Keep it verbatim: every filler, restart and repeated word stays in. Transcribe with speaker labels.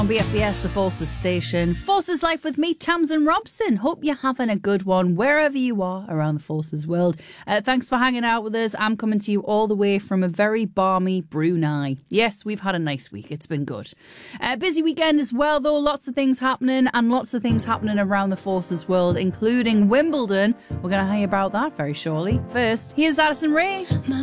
Speaker 1: On B F B S, the Forces Station. Forces Life with me, Tamsin Robson. Hope you're having a good one wherever you are around the Forces world. Uh, thanks for hanging out with us. I'm coming to you all the way from a very balmy Brunei. Yes, we've had a nice week. It's been good. Uh, busy weekend as well, though. Lots of things happening and lots of things happening around the Forces world, including Wimbledon. We're going to hear about that very shortly. First, here's Addison Rae.